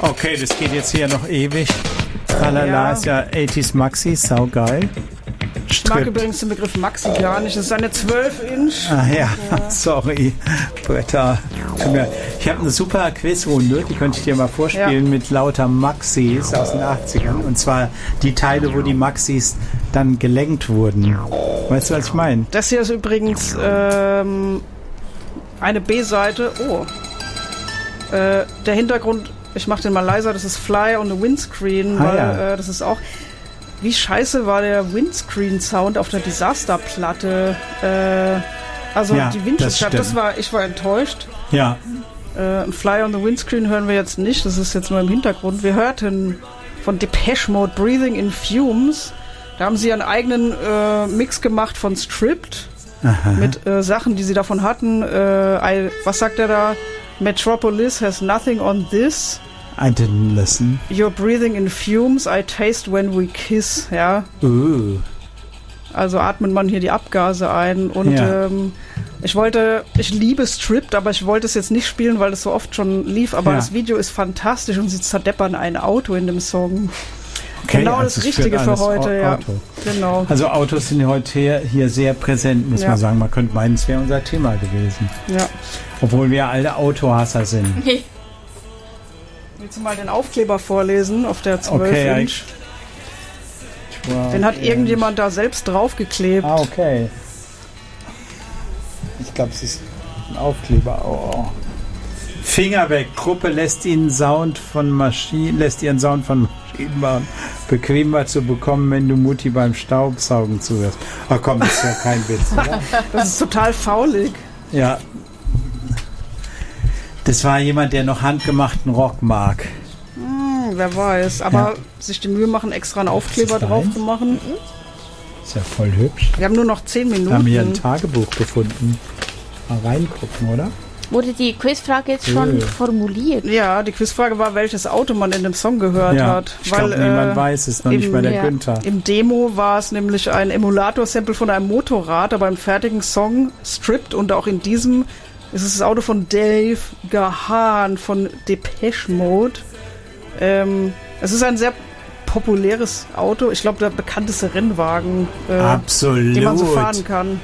Okay, das geht jetzt hier noch ewig. Tralala ist ja 80s Maxi, saugeil. Ich mag übrigens den Begriff Maxi gar nicht. Das ist eine 12-Inch. Ah ja, sorry. Britta. Ich habe eine super Quizrunde, die könnte ich dir mal vorspielen, mit lauter Maxis aus den 80ern. Und zwar die Teile, wo die Maxis dann gelenkt wurden. Weißt du, was ich meine? Das hier ist übrigens eine B-Seite. Oh. Der Hintergrund, ich mache den mal leiser, das ist Fly on the Windscreen, weil das ist auch... Wie scheiße war der Windscreen-Sound auf der Disaster-Platte? Die Windschutzscheibe, ich war enttäuscht. Ja. Fly on the Windscreen hören wir jetzt nicht, das ist jetzt nur im Hintergrund. Wir hörten von Depeche Mode Breathing in Fumes. Da haben sie einen eigenen Mix gemacht von Stripped mit Sachen, die sie davon hatten. Was sagt er da? Metropolis has nothing on this. I didn't listen. You're breathing in fumes, I taste when we kiss, ja. Also atmet man hier die Abgase ein und ich liebe Stripped, aber ich wollte es jetzt nicht spielen, weil es so oft schon lief, aber das Video ist fantastisch und sie zerdeppern ein Auto in dem Song. Okay, genau das Richtige für heute, Auto. Genau. Also Autos sind heute hier sehr präsent, muss man sagen. Man könnte meinen, es wäre unser Thema gewesen. Ja. Obwohl wir alle Autohasser sind. Willst du mal den Aufkleber vorlesen auf der 12-Inch? Den hat irgendjemand da selbst draufgeklebt. Ah, okay. Ich glaube, es ist ein Aufkleber. Oh. Finger weg. Gruppe lässt ihren Sound von Maschinen machen. Bequemer zu bekommen, wenn du Mutti beim Staubsaugen zuhörst. Ach komm, das ist ja kein Witz, oder? Das ist total faulig. Ja. Das war jemand, der noch handgemachten Rock mag. Wer weiß. Aber sich die Mühe machen, extra einen Aufkleber drauf zu machen. Ist ja voll hübsch. Wir haben nur noch 10 Minuten. Wir haben hier ein Tagebuch gefunden. Mal reingucken, oder? Wurde die Quizfrage jetzt schon formuliert? Ja, die Quizfrage war, welches Auto man in dem Song gehört hat. Ich glaube, niemand weiß es, noch nicht mal der Günther. Im Demo war es nämlich ein Emulator-Sample von einem Motorrad, aber im fertigen Song Stripped und auch in diesem ist es das Auto von Dave Gahan von Depeche Mode. Es ist ein sehr populäres Auto. Ich glaube, der bekannteste Rennwagen, absolut, den man so fahren kann.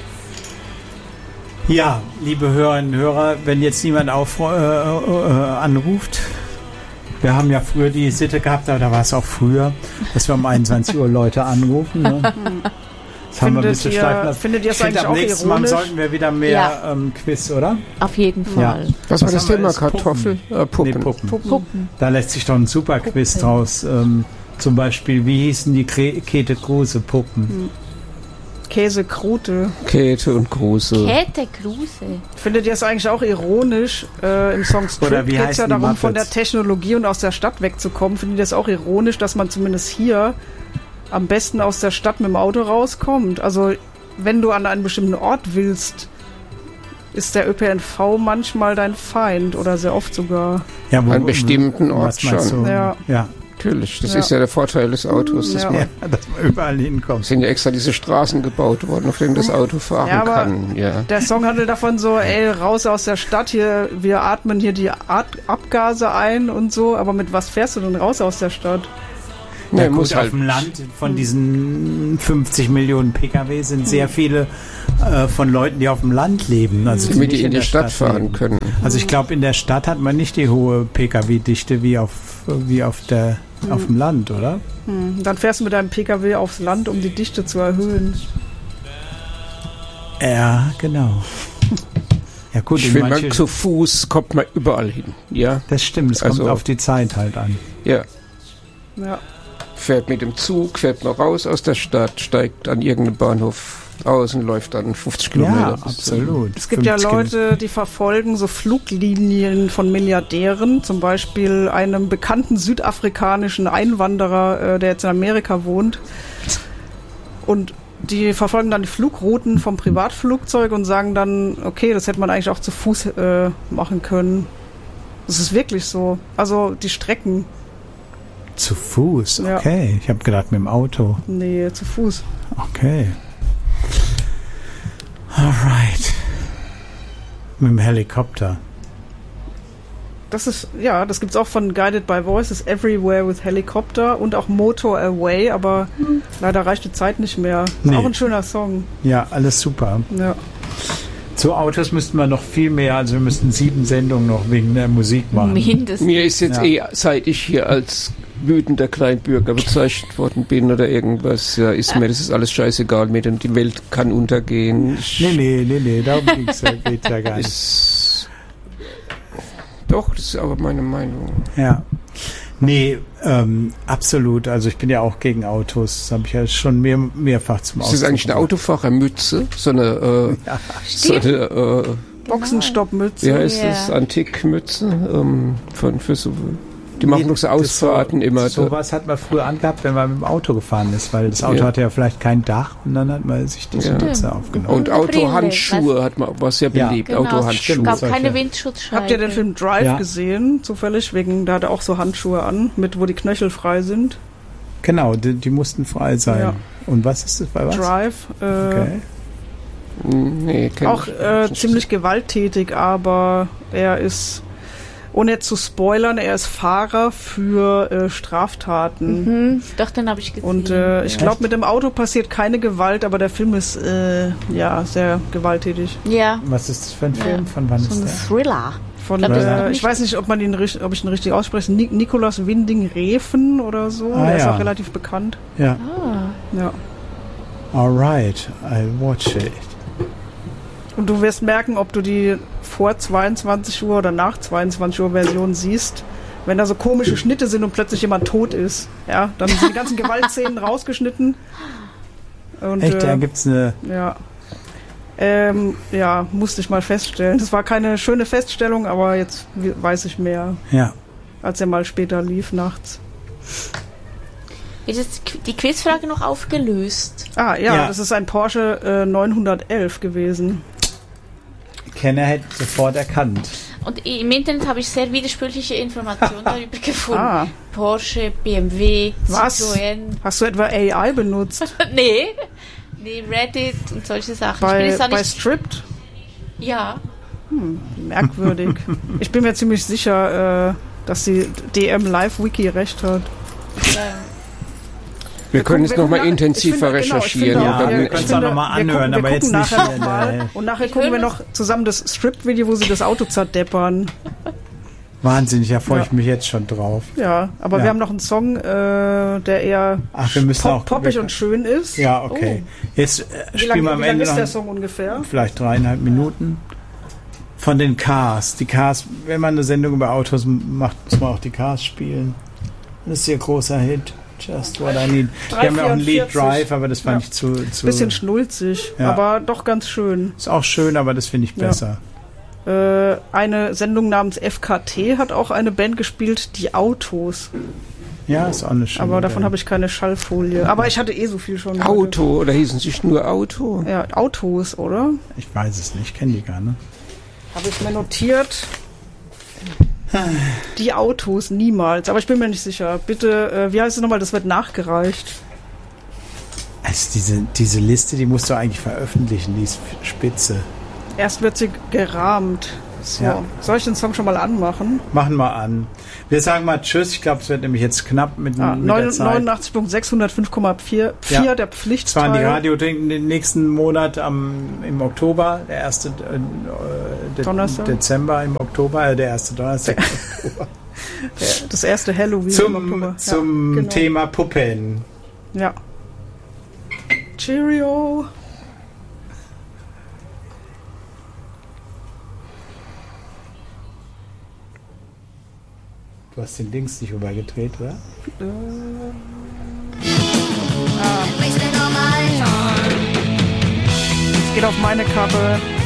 Ja, liebe Hörerinnen und Hörer, wenn jetzt niemand anruft, wir haben ja früher die Sitte gehabt, aber da war es auch früher, dass wir um 21 Uhr Leute anrufen. Ne? Das haben wir ein bisschen steifen lassen. Findet ihr es eigentlich auch nächsten Mal sollten wir wieder mehr Quiz, oder? Auf jeden Fall. Ja. Was war das Thema? Kartoffel? Puppen. Nee, Puppen. Da lässt sich doch ein super Quiz draus. Zum Beispiel, wie hießen die Käthe Kruse Puppen? Käse Krute. Käthe und Kruse. Käthe Kruse. Findet ihr es eigentlich auch ironisch? Im Song Strip geht es ja darum, von der Technologie und aus der Stadt wegzukommen. Findet ihr es auch ironisch, dass man zumindest hier am besten aus der Stadt mit dem Auto rauskommt? Also, wenn du an einen bestimmten Ort willst, ist der ÖPNV manchmal dein Feind oder sehr oft sogar. Ja, an bestimmten Ort schon. So, ja. Natürlich, das ist ja der Vorteil des Autos, dass man überall hinkommt. Es sind ja extra diese Straßen gebaut worden, auf denen das Auto fahren kann. Ja. Der Song handelt davon so, raus aus der Stadt, hier, wir atmen hier die Abgase ein und so, aber mit was fährst du denn raus aus der Stadt? Ja, gut, auf dem Land von diesen 50 Millionen Pkw sind sehr viele von Leuten, die auf dem Land leben. Also damit die in die Stadt fahren können. Also ich glaube, in der Stadt hat man nicht die hohe Pkw-Dichte wie auf dem Land, oder? Dann fährst du mit deinem Pkw aufs Land, um die Dichte zu erhöhen. Ja, genau. Ja, gut, ich finde, zu Fuß kommt man überall hin. Ja? Das stimmt, es kommt auf die Zeit halt an. Ja. Fährt mit dem Zug, fährt man raus aus der Stadt, steigt an irgendeinem Bahnhof aus und läuft dann 50 Kilometer. Ja, absolut. Es gibt ja Leute, die verfolgen so Fluglinien von Milliardären, zum Beispiel einem bekannten südafrikanischen Einwanderer, der jetzt in Amerika wohnt. Und die verfolgen dann die Flugrouten vom Privatflugzeug und sagen dann, okay, das hätte man eigentlich auch zu Fuß machen können. Das ist wirklich so. Also die Strecken. Zu Fuß? Okay. Ich habe gedacht mit dem Auto. Nee, zu Fuß. Okay. Alright. Mit dem Helikopter. das gibt's auch von Guided by Voices, Everywhere with Helicopter und auch Motor Away, aber leider reicht die Zeit nicht mehr. Nee. Auch ein schöner Song. Ja, alles super. Ja. Zu Autos müssten wir noch viel mehr, also wir müssten 7 Sendungen noch wegen der Musik machen. Mindestens. Mir ist jetzt seit ich hier als wütender Kleinbürger bezeichnet worden bin oder irgendwas, ja, ist mir das ist alles scheißegal, mir denn die Welt kann untergehen. Nee, darum geht's ja gar nicht. Doch, das ist aber meine Meinung. Ja. Nee, absolut. Also ich bin ja auch gegen Autos. Das habe ich ja schon mehrfach zum Ausdruck Ist das eigentlich eine Autofahrermütze? So eine, Boxenstoppmütze. wie heißt das? Antikmütze? Für so, die machen doch so Ausfahrten immer. Sowas hat man früher angehabt, wenn man mit dem Auto gefahren ist, weil das Auto hatte ja vielleicht kein Dach und dann hat man sich diese Mütze aufgenommen. Und Autohandschuhe hat man, was sehr beliebt. Genau. Autohandschuhe. Es gab keine Windschutzscheibe. Habt ihr den Film Drive gesehen, zufällig? Da hat er auch so Handschuhe an, wo die Knöchel frei sind. Genau, die mussten frei sein. Ja. Und was ist das bei was? Drive. Okay. Nee, auch ziemlich gewalttätig, aber er ist, ohne jetzt zu spoilern, er ist Fahrer für Straftaten. Doch, den habe ich gesehen. Und ich glaube, mit dem Auto passiert keine Gewalt, aber der Film ist sehr gewalttätig. Ja. Was ist das für ein Film? Von wann So ist ein der? Thriller. Ich weiß nicht, ob ich ihn richtig ausspreche. Nikolaus Winding Refn oder so. Der ist auch relativ bekannt. Ja. Ja. Alright, I'll watch it. Und du wirst merken, ob du die vor 22 Uhr oder nach 22 Uhr Version siehst, wenn da so komische Schnitte sind und plötzlich jemand tot ist. Ja, dann sind die ganzen Gewaltszenen rausgeschnitten. Und, Echt, da gibt's eine... Ja. Musste ich mal feststellen. Das war keine schöne Feststellung, aber jetzt weiß ich mehr. Ja. Als er mal später lief nachts. Ist jetzt die Quizfrage noch aufgelöst? Ja. Das ist ein Porsche 911 gewesen. Kenner hätte sofort erkannt. Und im Internet habe ich sehr widersprüchliche Informationen darüber gefunden. Porsche, BMW, Citroën. Hast du etwa AI benutzt? Nee, Reddit und solche Sachen. Bei Stripped? Ja. Merkwürdig. Ich bin mir ziemlich sicher, dass die DM Live Wiki recht hat. Wir können es nochmal intensiver recherchieren. Wir können es auch nochmal anhören, aber jetzt nicht hier. Und nachher gucken wir noch zusammen das Stripped-Video, wo sie das Auto zerdeppern. Wahnsinnig, da freue ich mich jetzt schon drauf. Ja, aber wir haben noch einen Song, der eher poppig und schön ist. Ja, okay. Jetzt spielen wir am Ende noch. Wie lang ist der Song ungefähr? Vielleicht 3,5 Minuten. Von den Cars. Die Cars, wenn man eine Sendung über Autos macht, muss man auch die Cars spielen. Das ist ihr großer Hit. Just What I Need. Die haben ja auch ein Lied Drive, aber das fand ich zu... Bisschen schnulzig, aber doch ganz schön. Ist auch schön, aber das finde ich besser. Eine Sendung namens FKT hat auch eine Band gespielt, die Autos. Ja, ist auch eine schöne Aber davon Band. habe ich keine Schallfolie. Aber ich hatte so viel schon. Auto, oder hießen sie nur Auto? Ja, Autos, oder? Ich weiß es nicht, kenne die gar nicht. Habe ich mir notiert. Die Autos, niemals. Aber ich bin mir nicht sicher. Bitte, wie heißt es nochmal? Das wird nachgereicht. Also diese Liste, die musst du eigentlich veröffentlichen, die ist spitze. Erst wird sie gerahmt. So. Ja. Soll ich den Song schon mal anmachen? Machen wir an. Wir sagen mal Tschüss. Ich glaube, es wird nämlich jetzt knapp mit der Zeit. 89.605,4 der Pflichtteil. Das waren die Radiodinge den nächsten Monat im Oktober, der erste Dezember im Oktober, der erste Donnerstag im Oktober. Das erste Halloween im Oktober. Zum Thema Puppen. Ja. Cheerio. Du hast den Dings nicht übergedreht, oder? Es geht auf meine Kappe.